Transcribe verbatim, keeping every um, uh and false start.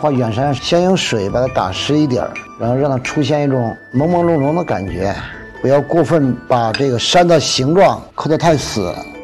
画远山，先用水把它打湿一点，然后让它出现一种朦朦胧胧的感觉，不要过分把这个山的形状抠得太死。